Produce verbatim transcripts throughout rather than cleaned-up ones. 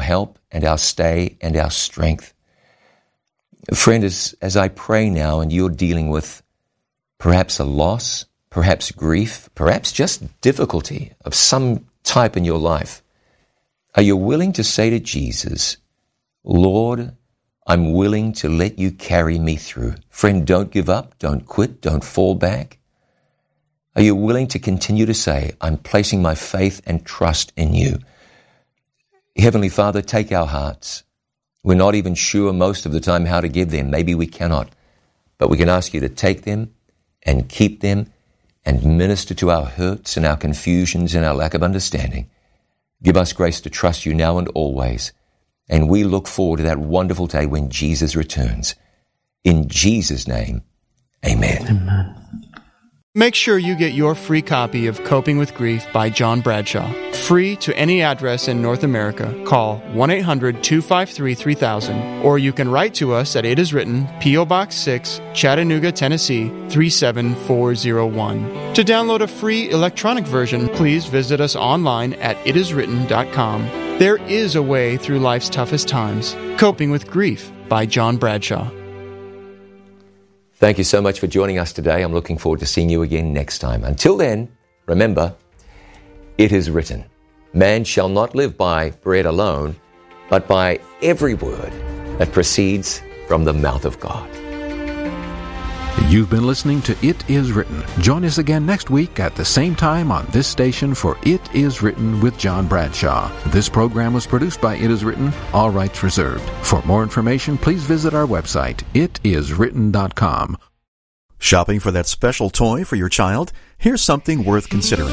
help and our stay and our strength. Friend, as, as I pray now and you're dealing with perhaps a loss, perhaps grief, perhaps just difficulty of some type in your life, are you willing to say to Jesus, Lord, I'm willing to let you carry me through? Friend, don't give up, don't quit, don't fall back. Are you willing to continue to say, I'm placing my faith and trust in you? Heavenly Father, take our hearts. We're not even sure most of the time how to give them. Maybe we cannot. But we can ask you to take them and keep them and minister to our hurts and our confusions and our lack of understanding. Give us grace to trust you now and always. And we look forward to that wonderful day when Jesus returns. In Jesus' name, amen. Amen. Make sure you get your free copy of Coping with Grief by John Bradshaw. Free to any address in North America. Call one eight hundred two five three three thousand, or you can write to us at It Is Written, P O. Box six, Chattanooga, Tennessee three seven four zero one. To download a free electronic version, please visit us online at it is written dot com. There is a way through life's toughest times. Coping with Grief by John Bradshaw. Thank you so much for joining us today. I'm looking forward to seeing you again next time. Until then, remember, it is written, man shall not live by bread alone, but by every word that proceeds from the mouth of God. You've been listening to It Is Written. Join us again next week at the same time on this station for It Is Written with John Bradshaw. This program was produced by It Is Written, all rights reserved. For more information, please visit our website, it is written dot com. Shopping for that special toy for your child? Here's something worth considering.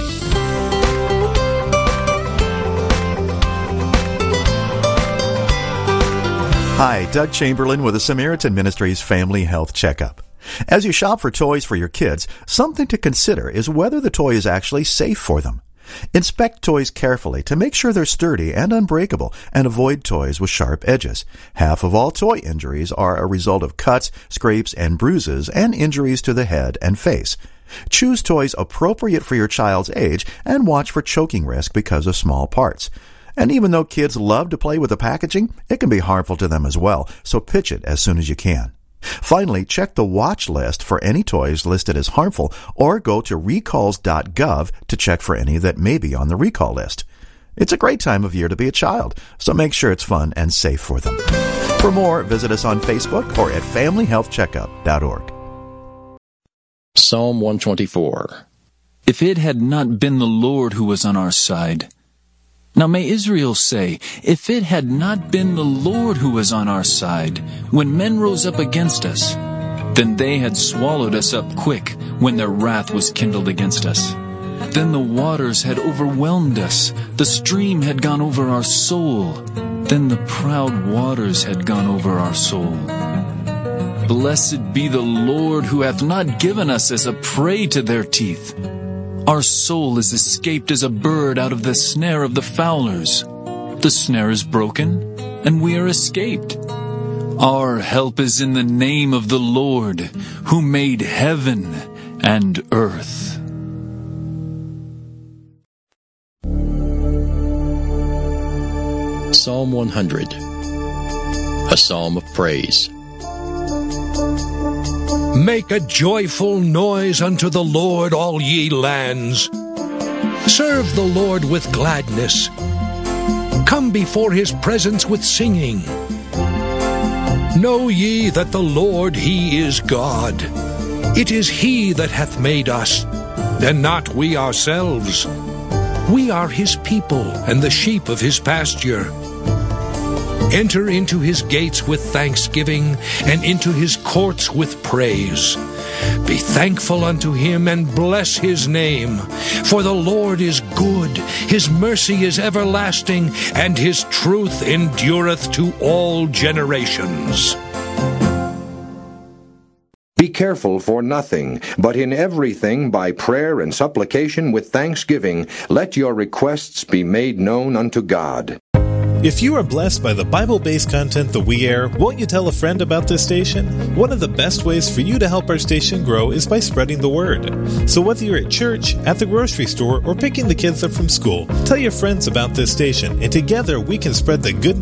Hi, Doug Chamberlain with the Samaritan Ministries Family Health Checkup. As you shop for toys for your kids, something to consider is whether the toy is actually safe for them. Inspect toys carefully to make sure they're sturdy and unbreakable, and avoid toys with sharp edges. Half of all toy injuries are a result of cuts, scrapes, and bruises, and injuries to the head and face. Choose toys appropriate for your child's age and watch for choking risk because of small parts. And even though kids love to play with the packaging, it can be harmful to them as well, so pitch it as soon as you can. Finally, check the watch list for any toys listed as harmful, or go to recalls dot gov to check for any that may be on the recall list. It's a great time of year to be a child, so make sure it's fun and safe for them. For more, visit us on Facebook or at family health checkup dot org. Psalm one twenty-four. If it had not been the Lord who was on our side. Now may Israel say, if it had not been the Lord who was on our side, when men rose up against us, then they had swallowed us up quick when their wrath was kindled against us. Then the waters had overwhelmed us, the stream had gone over our soul, then the proud waters had gone over our soul. Blessed be the Lord who hath not given us as a prey to their teeth. Our soul is escaped as a bird out of the snare of the fowlers. The snare is broken, and we are escaped. Our help is in the name of the Lord, who made heaven and earth. Psalm one hundred, a psalm of praise. Make a joyful noise unto the Lord, all ye lands. Serve the Lord with gladness. Come before his presence with singing. Know ye that the Lord, he is God. It is he that hath made us, and not we ourselves. We are his people, and the sheep of his pasture. Enter into his gates with thanksgiving, and into his courts with praise. Be thankful unto him, and bless his name. For the Lord is good, his mercy is everlasting, and his truth endureth to all generations. Be careful for nothing, but in everything by prayer and supplication with thanksgiving, let your requests be made known unto God. If you are blessed by the Bible-based content that we air, won't you tell a friend about this station? One of the best ways for you to help our station grow is by spreading the word. So whether you're at church, at the grocery store, or picking the kids up from school, tell your friends about this station, and together we can spread the good